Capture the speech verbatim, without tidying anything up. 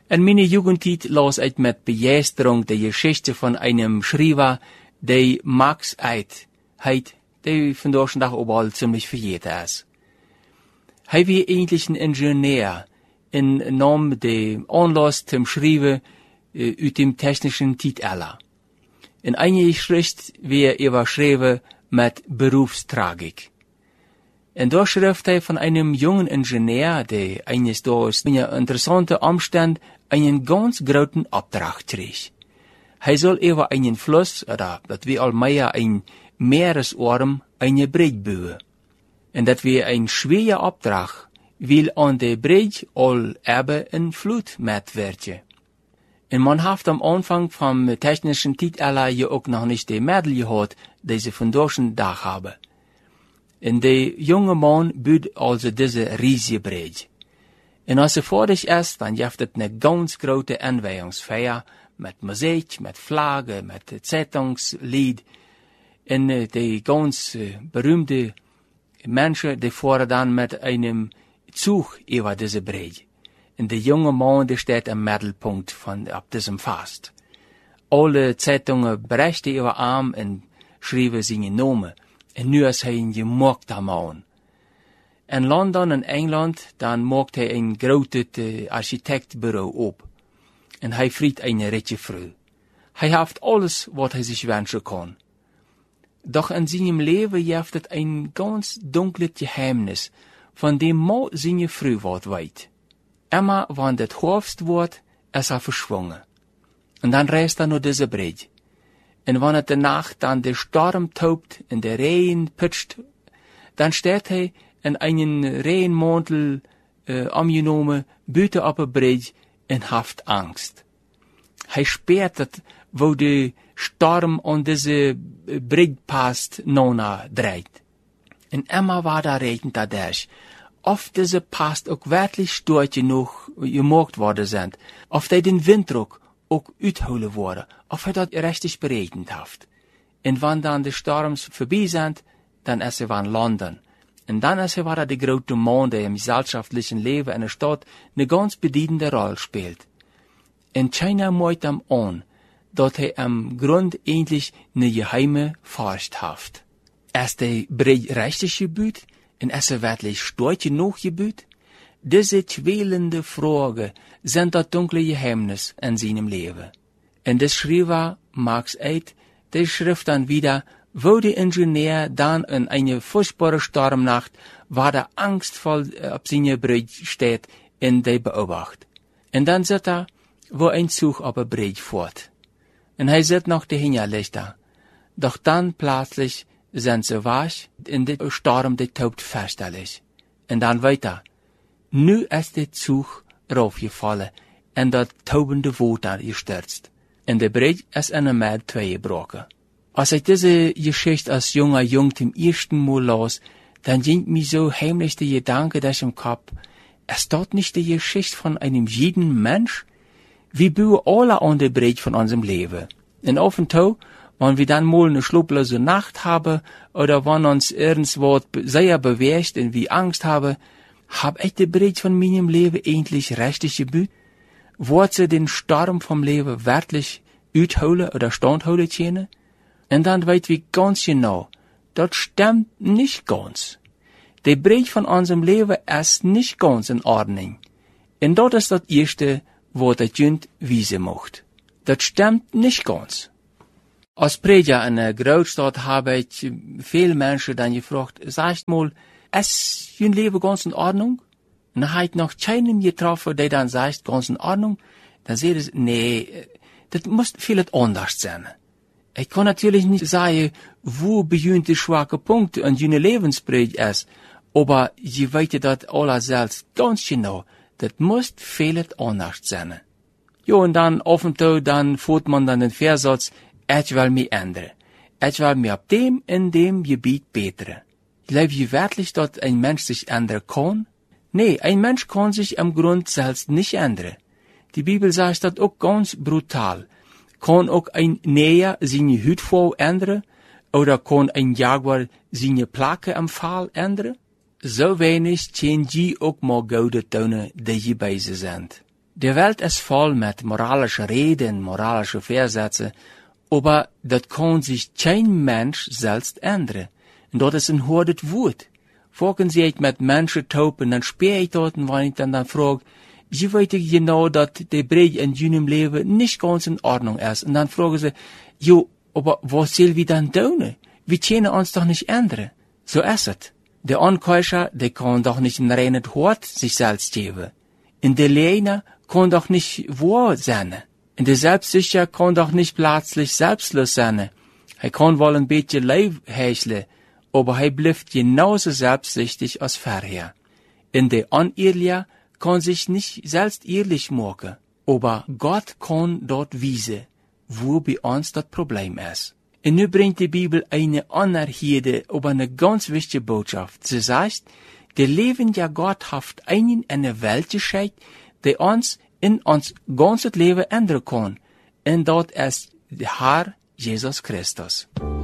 In meine Jugendtijd las ik met begeistering de Geschichte von einem Schreiber, der Max Eid heit, der vandaag dag ook al ziemlich vergeten is. Hij was eigentlich ein Ingenieur, in naam de Anlass zum Schreiben äh, uit dem technischen Zeitalter. In eine Schrift wird überschrieben mit Berufstragik. En da schreibt er von einem jungen Ingenieur, der eines Tages in einer interessanten Umstand einen ganz großen Auftrag kriegt. Er soll über einen Fluss, oder das wir allmehr ein Meeresarm, eine Brücke bauen. En dat wir ein schwerer Auftrag, weil an der Brücke all eben ein Flut mitwirkt. En man hat am Anfang vom technischen Zeitalter ja auch noch nicht die Mittel gehabt, die sie von deutschen Tag haben. En der junge Mann baut also diese riesige Brücke. En als er fertig ist, dann gibt es eine ganz große Einweihungsfeier mit Musik, mit Flagge, mit Zeitungslied. En uh, die ganz uh, berühmte Menschen, die fahren dann mit einem Zug über diese Brücke. En der junge Mann, der steht im Mittelpunkt von ab diesem Fest. Alle Zeitungen berichten über ihn und schreiben seine Namen. En nu is hij een gemookter man. In London en Engeland, dan maakt hij een groot uh, architectbureau op. En hij vriet een rijke vrouw. Hij heeft alles wat hij zich wensen kan. Doch in zijn leven heeft het een ganz dunkle geheimnis, van dem maar zijn vrouw wat weet. Immer, wanneer het hoofd wordt, is hij verschwungen. En dan reist hij naar deze brug. En wanneer de Nacht dann der Sturm tobt und der Regen pitcht, dann steht er in einen Regenmantel äh, umgenommen, büte auf der Brücke und haft Angst. Hij späht dat, wo der Sturm an diese Brücke passt, nona dreht. Und immer war da Regen da durch. Of diese Past auch wirklich stur genug gemacht worden sind, of die den Winddruck ook uitholen worden, of hij dat richtig berekend heeft. En wanneer dan de storms voorbij zijn, dan is hij van Londen. En dan is hij waar de grote man, der im gesellschaftlichen Leben in der Stadt eine ganz bedienende Rolle spielt. En China meint am an, dat hij am Grund eigentlich eine geheime Furcht heeft. Ist der Brei richtig gebeut? En is er wirklich stark genug gebeut? Diese quälende Frage sind das dunkle Geheimnis in seinem Leben. Und das Schreiber Max Eid, der schrift dann wieder, wo der Ingenieur dann in eine furchtbare Sturmnacht, war der angstvoll auf seine Brücke steht, in der Beobacht. Und dann sitzt er, wo ein Zug auf der Brücke fährt. Und er sieht noch die Hinterlichter. Doch dann plötzlich sind sie wach, in der Sturm, der tobt fürchterlich. Und dann weiter. Nu is de Zug raufgefallen en dat tobende Water gestürzt. En de Brücke is in een Meer tweegebroken. Als ich diese Geschichte als junger Jung zum ersten Mal las, dann ging mir so heimlich der Gedanke durch im Kopf, ist dort nicht die Geschichte von einem jeden Mensch? Wir bauen alle an der Brücke von unserem Leben. Und auf und zu, wenn wir dann mal eine schlaflose Nacht haben, oder wenn uns irgendwas sehr bewegt und wir Angst haben, hab ich die Brücke von meinem Leben endlich richtig gebaut? Wird sie den Sturm vom Leben wirklich uitholen oder standholen können? Und dann weit wir ganz genau, das stimmt nicht ganz. Die Brücke von unserem Leben ist nicht ganz in Ordnung. Und das ist das Erste, was das Jünd wiesen macht. Das stimmt nicht ganz. Als Prediger in der Großstadt habe ich viele Menschen dann gefragt, sagt mal, ist Ihr Leben ganz in Ordnung? Und dann habe ich noch keinen getroffen, der dann sagt, ganz in Ordnung. Dann sagt es, nee, das muss viel anders sein. Ich kann natürlich nicht sagen, wo beginnt der schwache Punkt in Ihrer Lebensbrücke ist, aber Sie wissen das alle selbst ganz genau, das muss viel anders sein. Ja, und dann auf und zu, dann fährt man dann den Versatz, ich will mich ändern. Ich will mich auf dem in dem Gebiet bessern. Glaubt ihr wirklich, dass ein Mensch sich ändern kann? Nee, ein Mensch kann sich am Grund selbst nicht ändern. Die Bibel sagt das auch ganz brutal. Kann auch ein Näher seine Hautfarbe ändern? Oder kann ein Jaguar seine Placke am Pfahl ändern? So wenig können die auch mal Gaude tun, die je bei sie sind. Die Welt ist voll mit moralische Reden, moralische Versätze, aber das kann sich kein Mensch selbst ändern. Und das ist ein hartes Wort. Folgen Sie mit Menschen taupen, dann spähe ich dort, wenn ich dann, dann frage, Sie wissen genau, dass der Brei in Ihrem Leben nicht ganz in Ordnung ist. Und dann fragen sie, jo, aber was soll wir dann tun? Wir können uns doch nicht ändern. So ist es. Der Ankäufer, der kann doch nicht ein reines Wort sich selbst geben. Und der Lehner kann doch nicht wahr sein. Und der Selbstsicher kann doch nicht plötzlich selbstlos sein. Er kann wohl ein bisschen Leib häschle, aber er bleibt genauso selbstsüchtig als vorher. Und der Unehrliche kann sich nicht selbst ehrlich machen, aber Gott kann dort wiesen, wo bei uns das Problem ist. Und nu bringt die Bibel eine Anerherde, aber eine ganz wichtige Botschaft. Sie sagt, der Leben ja Gott hat einen in der Welt geschickt, der uns in uns ganzes Leben ändern kann. Und dort ist der Herr Jesus Christus.